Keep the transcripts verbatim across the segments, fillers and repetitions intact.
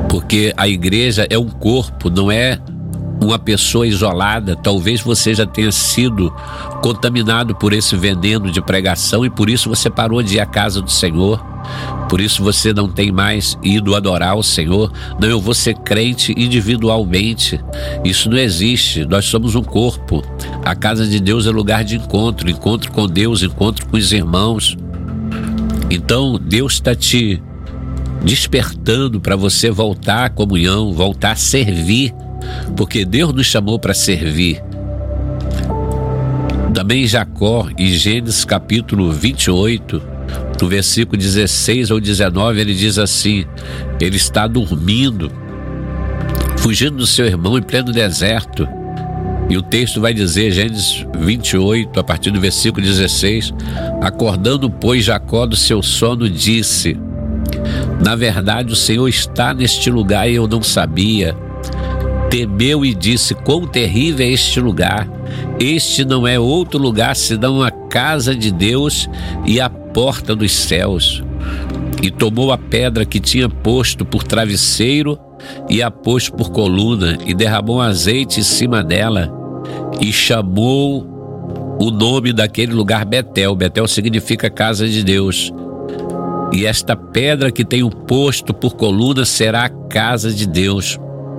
Porque a igreja é um corpo, não é uma pessoa isolada. Talvez você já tenha sido contaminado por esse veneno de pregação e por isso você parou de ir à casa do Senhor. Por isso você não tem mais ido adorar o Senhor. Não, eu vou ser crente individualmente. Isso não existe. Nós somos um corpo. A casa de Deus é lugar de encontro, encontro com Deus, encontro com os irmãos. Então Deus está te despertando para você voltar à comunhão, voltar a servir, porque Deus nos chamou para servir. Também Jacó, em Gênesis capítulo vinte e oito, no versículo dezesseis ou dezenove, ele diz assim: ele está dormindo, fugindo do seu irmão em pleno deserto. E o texto vai dizer, Gênesis vinte e oito, a partir do versículo dezesseis: acordando, pois, Jacó do seu sono, disse: na verdade o Senhor está neste lugar e eu não sabia. Temeu e disse: quão terrível é este lugar! Este não é outro lugar senão a casa de Deus e a porta dos céus. E tomou a pedra que tinha posto por travesseiro e a pôs por coluna, e derramou azeite em cima dela, e chamou o nome daquele lugar Betel. Betel significa casa de Deus. E esta pedra que tem um posto por coluna será a casa de Deus.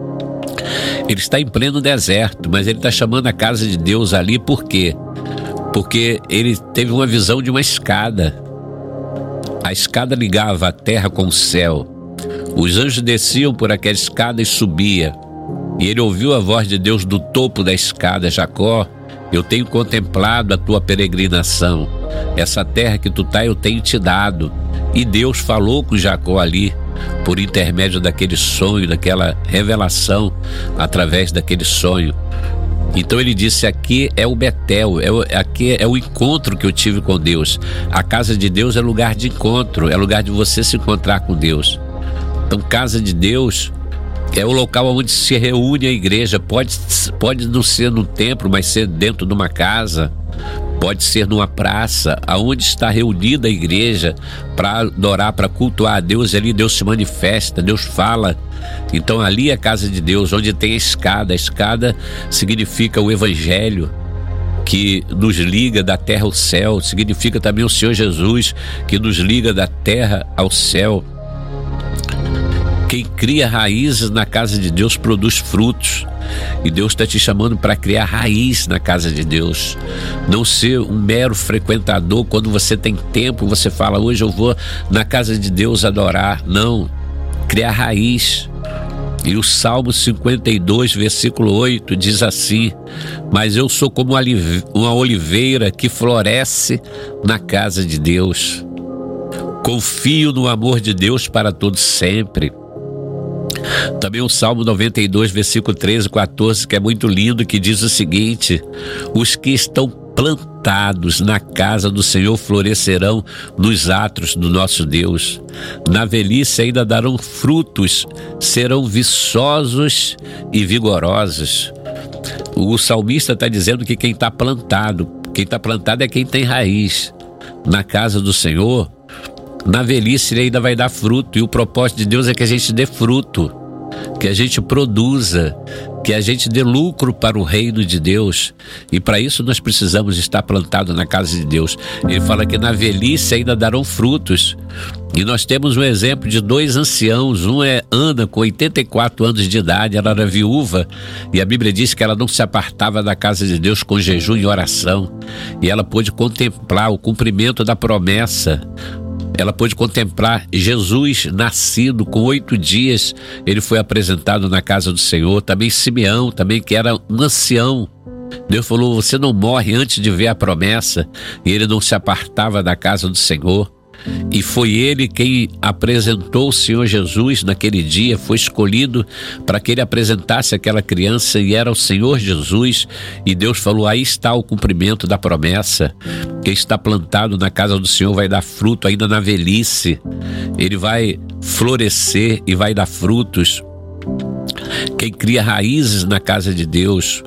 Ele está em pleno deserto, mas ele está chamando a casa de Deus ali. Por quê? Porque ele teve uma visão de uma escada. A escada ligava a terra com o céu. Os anjos desciam por aquela escada e subia. E ele ouviu a voz de Deus do topo da escada: Jacó, eu tenho contemplado a tua peregrinação. Essa terra que tu tá, eu tenho te dado. E Deus falou com Jacó ali, por intermédio daquele sonho, daquela revelação, através daquele sonho. Então ele disse: aqui é o Betel, é o, aqui é o encontro que eu tive com Deus. A casa de Deus é lugar de encontro, é lugar de você se encontrar com Deus. Então, casa de Deus é o local onde se reúne a igreja. Pode, pode não ser no templo, mas ser dentro de uma casa. Pode ser numa praça, aonde está reunida a igreja para adorar, para cultuar a Deus. Ali Deus se manifesta, Deus fala. Então ali é a casa de Deus, onde tem a escada. A escada significa o evangelho, que nos liga da terra ao céu. Significa também o Senhor Jesus, que nos liga da terra ao céu. Quem cria raízes na casa de Deus produz frutos. E Deus está te chamando para criar raiz na casa de Deus. Não ser um mero frequentador. Quando você tem tempo, você fala: hoje eu vou na casa de Deus adorar. Não, criar raiz. E o Salmo cinquenta e dois, versículo oito, diz assim: mas eu sou como uma oliveira que floresce na casa de Deus. Confio no amor de Deus para todo sempre. Também o Salmo noventa e dois, versículo treze e quatorze, que é muito lindo, que diz o seguinte: os que estão plantados na casa do Senhor florescerão nos átrios do nosso Deus. Na velhice ainda darão frutos, serão viçosos e vigorosos. O salmista está dizendo que quem está plantado, quem está plantado é quem tem raiz na casa do Senhor. Na velhice ele ainda vai dar fruto, e o propósito de Deus é que a gente dê fruto, que a gente produza, que a gente dê lucro para o reino de Deus. E para isso nós precisamos estar plantados na casa de Deus. Ele fala que na velhice ainda darão frutos. E nós temos um exemplo de dois anciãos. Um é Ana, com oitenta e quatro anos de idade. Ela era viúva, e a Bíblia diz que ela não se apartava da casa de Deus com jejum e oração. E ela pôde contemplar o cumprimento da promessa. Ela pôde contemplar Jesus nascido. Com oito dias ele foi apresentado na casa do Senhor. Também Simeão, também, que era um ancião. Deus falou: você não morre antes de ver a promessa. E ele não se apartava da casa do Senhor. E foi ele quem apresentou o Senhor Jesus naquele dia. Foi escolhido para que ele apresentasse aquela criança, e era o Senhor Jesus. E Deus falou: aí está o cumprimento da promessa. Quem está plantado na casa do Senhor vai dar fruto ainda na velhice. Ele vai florescer e vai dar frutos. Quem cria raízes na casa de Deus,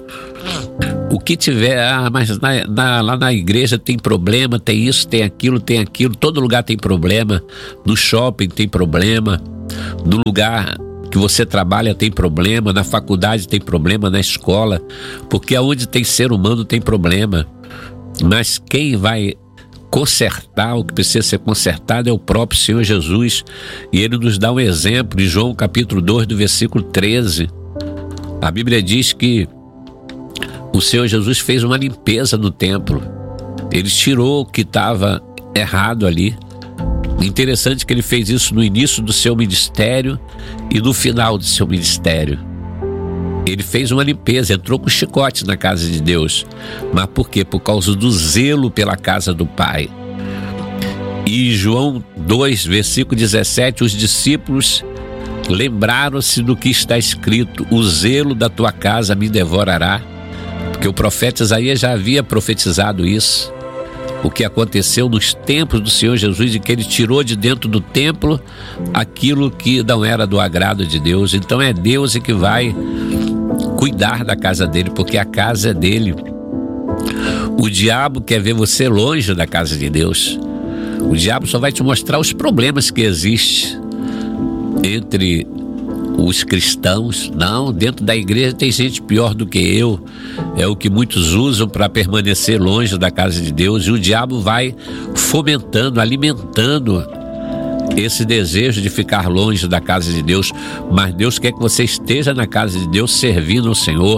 o que tiver, ah, mas na, na, lá na igreja tem problema, tem isso, tem aquilo, tem aquilo, todo lugar tem problema. No shopping tem problema, no lugar que você trabalha tem problema, na faculdade tem problema, na escola, porque aonde tem ser humano tem problema. Mas quem vai consertar o que precisa ser consertado é o próprio Senhor Jesus. E Ele nos dá um exemplo em João capítulo dois, do versículo treze. A Bíblia diz que o Senhor Jesus fez uma limpeza no templo. Ele tirou o que estava errado ali. Interessante que Ele fez isso no início do seu ministério e no final do seu ministério. Ele fez uma limpeza, entrou com chicote na casa de Deus. Mas por quê? Por causa do zelo pela casa do Pai. E em João dois, versículo dezessete, os discípulos lembraram-se do que está escrito: o zelo da tua casa me devorará. Porque o profeta Isaías já havia profetizado isso. O que aconteceu nos tempos do Senhor Jesus, de que Ele tirou de dentro do templo aquilo que não era do agrado de Deus. Então é Deus que vai cuidar da casa dele, porque a casa é dele. O diabo quer ver você longe da casa de Deus. O diabo só vai te mostrar os problemas que existem entre os cristãos. Não, dentro da igreja tem gente pior do que eu. É o que muitos usam para permanecer longe da casa de Deus. E o diabo vai fomentando, alimentando esse desejo de ficar longe da casa de Deus. Mas Deus quer que você esteja na casa de Deus, servindo ao Senhor.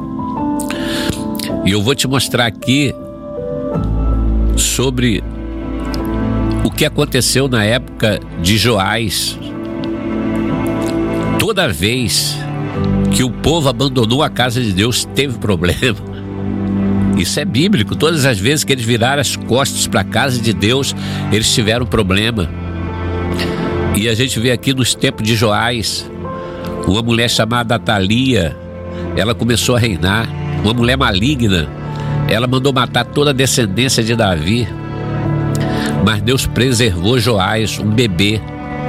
E eu vou te mostrar aqui sobre o que aconteceu na época de Joás. Toda vez que o povo abandonou a casa de Deus, teve problema. Isso é bíblico. Todas as vezes que eles viraram as costas para a casa de Deus, eles tiveram problema. E a gente vê aqui nos tempos de Joás, uma mulher chamada Atalia, ela começou a reinar. Uma mulher maligna, ela mandou matar toda a descendência de Davi. Mas Deus preservou Joás, um bebê.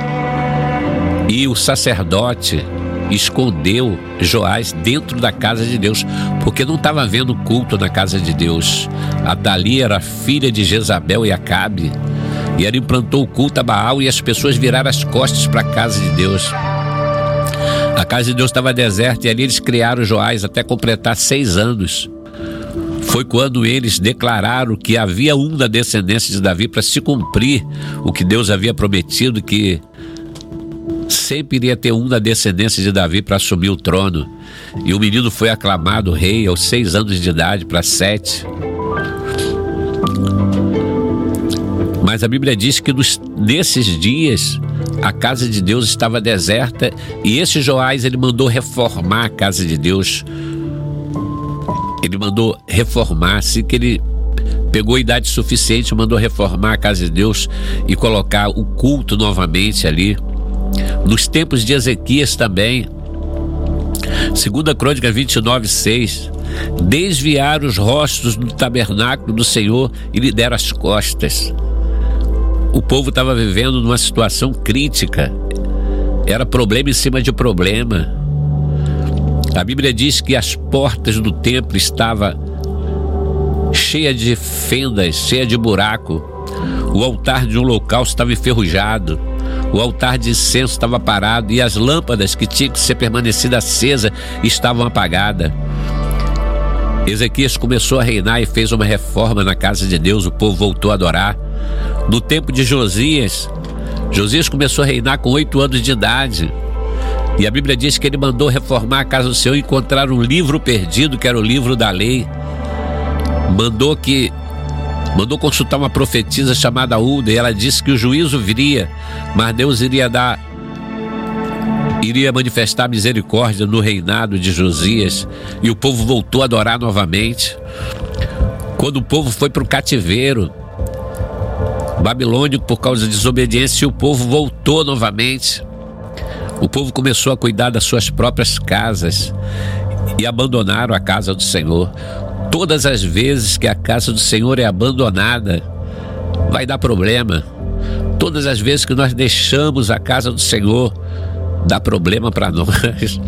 E o sacerdote escondeu Joás dentro da casa de Deus, porque não estava havendo culto na casa de Deus. Atalia era filha de Jezabel e Acabe, e ela implantou o culto a Baal, e as pessoas viraram as costas para a casa de Deus. A casa de Deus estava deserta, e ali eles criaram Joás até completar seis anos. Foi quando eles declararam que havia um da descendência de Davi, para se cumprir o que Deus havia prometido, que sempre iria ter um da descendência de Davi para assumir o trono. E o menino foi aclamado rei aos seis anos de idade para sete. Mas a Bíblia diz que nos, nesses dias a casa de Deus estava deserta, e esse Joás, ele mandou reformar a casa de Deus. Ele mandou reformar, assim que ele pegou idade suficiente, mandou reformar a casa de Deus e colocar o culto novamente ali. Nos tempos de Ezequias também, segunda Crônica vinte e nove, seis, desviaram os rostos do tabernáculo do Senhor e lhe deram as costas. O povo estava vivendo numa situação crítica, era problema em cima de problema. A Bíblia diz que as portas do templo estavam cheias de fendas, cheias de buraco. O altar de um holocausto estava enferrujado. O altar de incenso estava parado, e as lâmpadas que tinham que ser permanecidas acesas estavam apagadas. Ezequias começou a reinar e fez uma reforma na casa de Deus. O povo voltou a adorar. No tempo de Josias, Josias começou a reinar com oito anos de idade. E a Bíblia diz que ele mandou reformar a casa do Senhor e encontrar um livro perdido, que era o livro da lei. Mandou que Mandou consultar uma profetisa chamada Hulda, e ela disse que o juízo viria, mas Deus iria dar, iria manifestar misericórdia no reinado de Josias, e o povo voltou a adorar novamente. Quando o povo foi para o cativeiro babilônico por causa da desobediência, o povo voltou novamente. O povo começou a cuidar das suas próprias casas e abandonaram a casa do Senhor. Todas as vezes que a casa do Senhor é abandonada, vai dar problema. Todas as vezes que nós deixamos a casa do Senhor, dá problema para nós.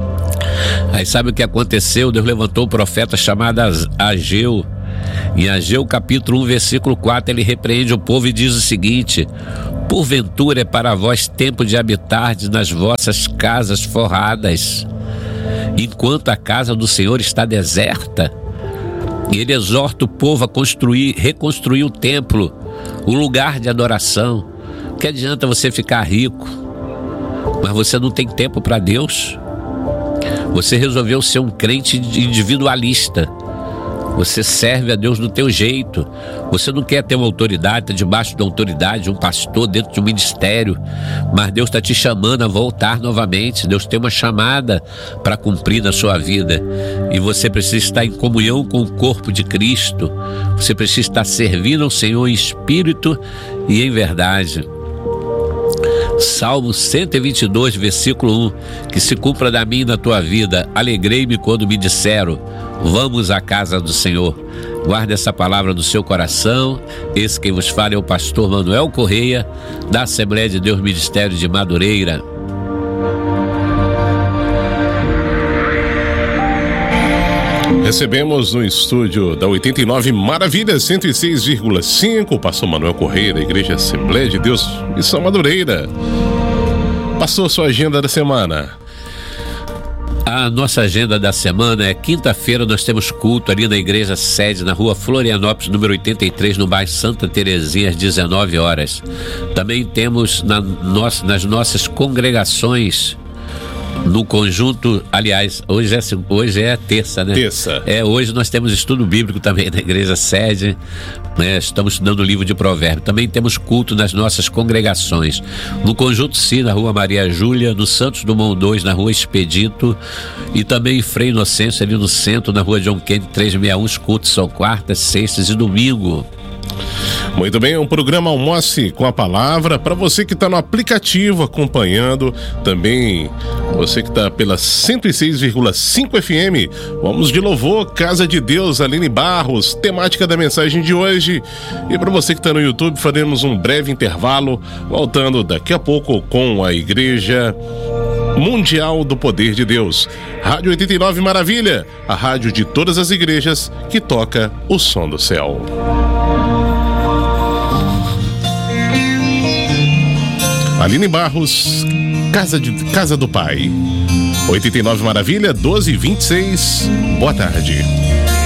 Aí sabe o que aconteceu? Deus levantou um profeta chamado Ageu. Em Ageu capítulo um, versículo quatro, ele repreende o povo e diz o seguinte: Porventura é para vós tempo de habitardes nas vossas casas forradas, enquanto a casa do Senhor está deserta. E ele exorta o povo a construir, reconstruir o templo, o lugar de adoração. Que adianta você ficar rico, mas você não tem tempo para Deus? Você resolveu ser um crente individualista. Você serve a Deus do teu jeito. Você não quer ter uma autoridade, tá debaixo de uma autoridade, um pastor dentro de um ministério. Mas Deus está te chamando a voltar novamente. Deus tem uma chamada para cumprir na sua vida. E você precisa estar em comunhão com o corpo de Cristo. Você precisa estar servindo ao Senhor em espírito e em verdade. Salmo cento e vinte e dois, versículo um. Que se cumpra na minha e na tua vida. Alegrei-me quando me disseram: vamos à casa do Senhor. Guarde essa palavra no seu coração. Esse quem vos fala é o pastor Manuel Correia, da Assembleia de Deus Ministério de Madureira. Recebemos no estúdio da oitenta e nove Maravilha cento e seis vírgula cinco o pastor Manuel Correia, da Igreja Assembleia de Deus Missão Madureira. Pastor, sua agenda da semana. A nossa agenda da semana é quinta-feira, nós temos culto ali na igreja sede, na rua Florianópolis, número oitenta e três, no bairro Santa Terezinha, às dezenove horas. Também temos na nossa, nas nossas congregações, no conjunto, aliás, hoje é, hoje é terça, né? Terça. É, hoje nós temos estudo bíblico também na igreja sede, né? Estamos estudando o livro de Provérbios. Também temos culto nas nossas congregações. No Conjunto Sim, na rua Maria Júlia, no Santos Dumont dois, na rua Expedito, e também em Frei Inocêncio, ali no centro, na rua John Kennedy trezentos e sessenta e um. Os cultos são quartas, sextas e domingo. Muito bem, um programa Almoce com a Palavra para você que está no aplicativo acompanhando, também você que está pela cento e seis vírgula cinco F M. Vamos de louvor, Casa de Deus, Aline Barros, temática da mensagem de hoje. E para você que está no YouTube, faremos um breve intervalo, voltando daqui a pouco com a Igreja Mundial do Poder de Deus. Rádio oitenta e nove Maravilha, a rádio de todas as igrejas que toca o som do céu. Aline Barros, Casa, de, Casa do Pai. oitenta e nove Maravilha, doze e vinte e seis. Boa tarde.